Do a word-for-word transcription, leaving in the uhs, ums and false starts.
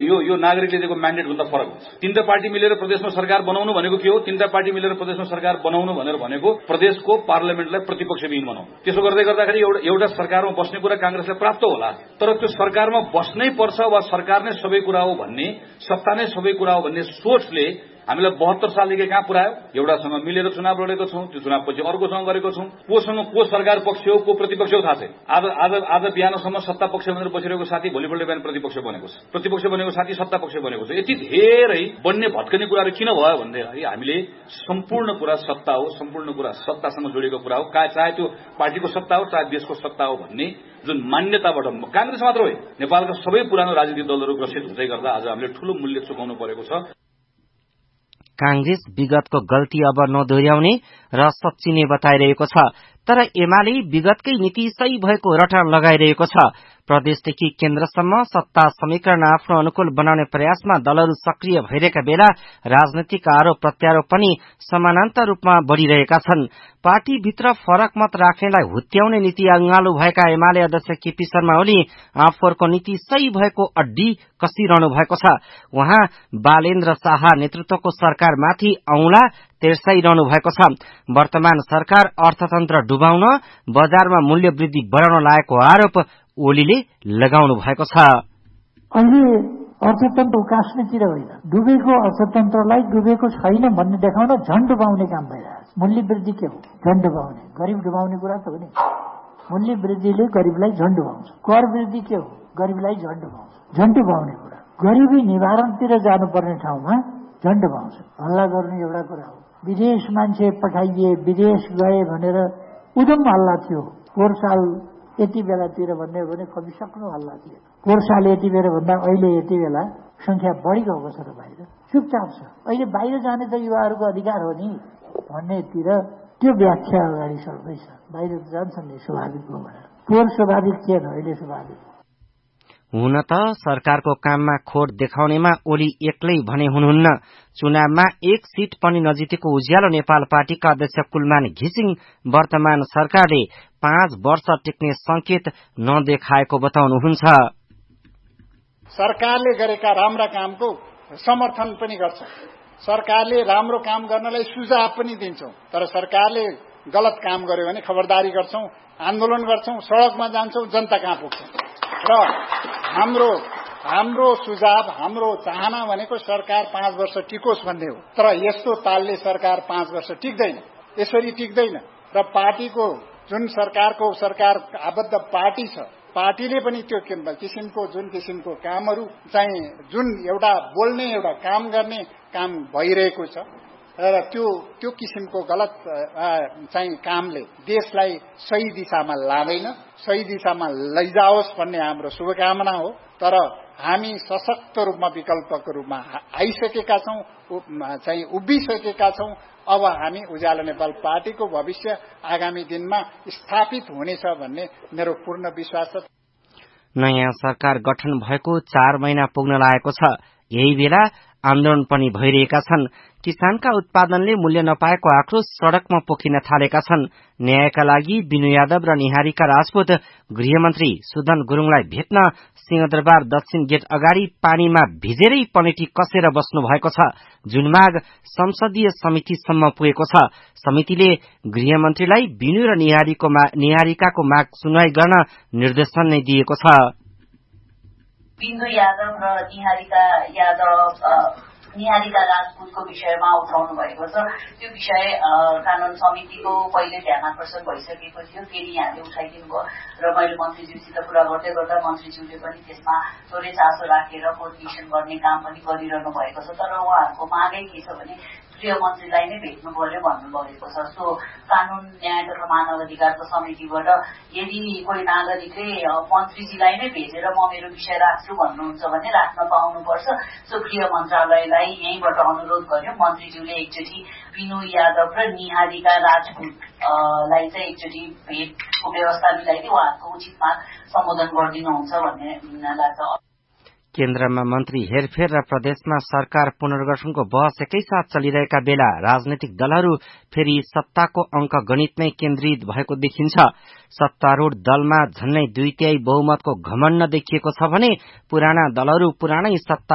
यो यो नागरिकले दिएको म्यान्डेट भन्दा फरक हुन्छ। तीनटा पार्टी मिलेर प्रदेशमा सरकार बनाउनु भनेको के हो? तीनटा पार्टी मिलेर प्रदेशमा सरकार बनाउनु भनेर भनेको प्रदेशको पार्लियामेन्टलाई प्रतिपक्षविहीन बनाउनु। त्यसो गर्दै गर्दाखेरि एउटा एउटा सरकारमा बस्ने कुरा कांग्रेसलाई प्राप्त होला, तर त्यो सरकारमा बस्नै पर्छ वा सरकार नै सबै कुरा हो भन्ने, सत्ता नै सबै कुरा हो भन्ने सोचले हामीलाई बहत्तर सालदेखि कहाँ पुर्यायो? एउटासँग मिलेर चुनाव लडेको छौं, त्यो चुनावपछि अर्कोसँग गरेको छौं। कोसँग को सरकार पक्ष हो को प्रतिपक्ष हो थाहा छैन। आज आज आज बिहानसम्म सत्ता पक्ष भनेर बसिरहेको साथी भोलिपल्ट बिहान प्रतिपक्ष बनेको छ, प्रतिपक्ष बनेको साथी सत्ता पक्ष बनेको छ। यति धेरै बन्ने भत्कने कुराहरू किन भयो भन्दाखेरि हामीले सम्पूर्ण कुरा सत्ता हो, सम्पूर्ण कुरा सत्तासँग जोडिएको कुरा हो, चाहे त्यो पार्टीको सत्ता हो चाहे देशको सत्ता हो भन्ने जुन मान्यताबाट कांग्रेस मात्र होइन नेपालका सबै पुरानो राजनीतिक दलहरू ग्रसित हुँदै गर्दा आज हामीले ठूलो मूल्य चुकाउनु परेको छ। कांग्रेस विगतको गल्ती अब नदोहोर्याउने र सच्चिने बताइरहेको छ, तर एमाले विगतकै नीति सही भएको रटन लगाइरहेको छ। प्रदेशदेखि केन्द्रसम्म सत्ता समीकरण आफ्नो अनुकूल बनाउने प्रयासमा दलहरू सक्रिय भइरहेका बेला राजनैतिक आरोप प्रत्यारोप पनि समानान्तर रूपमा बढ़िरहेका छन्। पार्टीभित्र फरक मत राख्नेलाई हुत्याउने नीति अंगालु भएका एमाले अध्यक्ष केपी शर्मा ओली आफूहरूको नीति सही भएको अड्डी कसिरहनु भएको छ। उहाँ बालेन्द्र शाह नेतृत्वको सरकारमाथि औंला तेर्साइरहनु भएको छ। वर्तमान सरकार अर्थतन्त्र डुबाउन, बजारमा मूल्य वृद्धि बढ़ाउन लागेको आरोप ओलीले लगाउनु भएको छ। अहिले अर्थतन्त्र उकास्नेतिर होइन, डुबेको अर्थतन्त्रलाई डुबेको छैन भन्ने देखाउन झन् डुबाउने काम भइरहेको छ। मूल्य वृद्धि के हो? झन् डुबाउने, गरिब डुबाउने कुरा त हो नि। मूल्य वृद्धिले गरिबलाई झन् डुबाउँछ। कर वृद्धि के हो? गरिबलाई झन् डुबाउँछ, झन् डुबाउने कुरा। गरिबी निवारणतिर जानुपर्ने ठाउँमा झन् डुबाउँछ। हल्ला गर्ने एउटा कुरा हो। विदेश मान्छे पठाइए, विदेश गए भनेर उदम हल्ला थियो। पोहोर साल यति बेलातिर भन्ने हो भने कमिसक्नु हल्ला थियो। पोहोर साल यति बेला भन्दा अहिले यति बेला संख्या बढी गएको छ र बाहिर चुपचाप छ। अहिले बाहिर जाने त युवाहरूको अधिकार हो नि भन्नेतिर त्यो व्याख्या अगाडि सर्दैछ। बाहिर जान्छन् नि स्वाभाविक हो भनेर। पोहोर स्वाभाविक थिएन, अहिले स्वाभाविक। हुन त सरकारको काममा खोट देखाउनेमा ओली एक्लै भने हुनुहुन्न। चुनावमा एक सीट पनि नजितेको उज्यालो नेपाल पार्टीका अध्यक्ष कुलमान घिसिङ वर्तमान सरकारले पाँच वर्ष टिक्ने संकेत नदेखाएको बताउनुहुन्छ। सरकारले गरेका राम्रा कामको समर्थन पनि गर्छ, सरकारले राम्रो काम गर्नलाई सुझाव पनि दिन्छौं, तर सरकारले गलत काम गर्यो भने खबरदारी गर्छौं, आन्दोलन गर्छौं, सड़कमा जान्छौं, जनता कहाँ पुग्छौं। र हाम्रो हाम्रो सुझाव, हाम्रो चाहना भनेको सरकार पाँच वर्ष टिकोस् भन्ने हो। तर यस्तो तालले सरकार पाँच वर्ष टिक्दैन, यसरी टिक्दैन। र पार्टीको जुन सरकारको सरकार आबद्ध पार्टी छ, पार्टीले पनि त्यो किसिमको जुन किसिमको कामहरू चाहिँ जुन एउटा बोल्ने एउटा काम गर्ने काम भइरहेको छ र त्यो त्यो किसिमको गलत चाहिँ कामले देशलाई सही दिशामा लादैन, सही दिशामा लैजाओस् भन्ने हाम्रो शुभकामना हो। तर हामी सशक्त रूपमा विकल्पको रूपमा आइसकेका छौं, चाहिँ उभिसकेका छौं। अब हामी उज्यालो नेपाल पार्टीको भविष्य आगामी दिनमा स्थापित हुनेछ भन्ने मेरो पूर्ण विश्वास छ। नयाँ सरकार गठन भएको चार महिना पुग्न लागेको छ। यही बेला आन्दोलन पनि भइरहेका छन्। किसानका उत्पादनले मूल्य नपाएको आक्रोश सड़कमा पोखिन थालेका छन्। न्यायका लागि बिनु यादव र निहारिका राजपूत गृहमन्त्री सुदन गुरुङलाई भेट्न सिंहदरबार दक्षिण गेट अगाडि पानीमा भिजेरै पनेटी कसेर बस्नु भएको छ, जुन माग संसदीय समितिसम्म पुगेको छ। समितिले गृहमन्त्रीलाई बिनु र निहारीको निहारिकाको माग सुनवाई गर्न निर्देशन नै दिएको छ। बिन्दु यादव र निहारिका यादव निहारिका राजपूतको विषयमा उठाउनु भएको छ। त्यो विषय कानून समितिको पहिले ध्यान आकर्षण भइसकेको थियो, फेरि यहाँले उठाइदिनु भयो र मैले मन्त्रीज्यूसित कुरा गर्दै गर्दा मन्त्रीज्यूले पनि त्यसमा थोरै चासो राखेर कोर्डिनेसन गर्ने काम पनि गरिरहनु भएको छ। तर उहाँहरूको मागै के छ भने गृहमन्त्रीलाई नै भेट्नु पर्यो भन्नुभएको छ। सो कानून न्याय तथा मानव अधिकारको समितिबाट यदि कोही नागरिकले मन्त्रीजीलाई नै भेटेर म मेरो विषय राख्छु भन्नुहुन्छ भने राख्न पाउनुपर्छ। सो गृह मन्त्रालयलाई यहीँबाट अनुरोध गर्यो, मन्त्रीज्यूले एकचोटि बिनु यादव र निहारिका राजपूतलाई चाहिँ एकचोटि भेटको व्यवस्था मिलाइदिए उहाँहरूको उचित माग सम्बोधन गरिदिनुहुन्छ भन्ने लाग्छ। केन्द्रमा मन्त्री हेरफेर र प्रदेशमा सरकार पुनर्गठनको बहस एकैसाथ चलिरहेका बेला राजनैतिक दलहरू फेरि सत्ताको अंक गणितमै केन्द्रित भएको देखिन्छ। सत्तारूढ़ दलमा झन्नै दुई तिहाई बहुमतको घमण्ड देखिएको छ भने पुराना दलहरू पुरानै सत्ता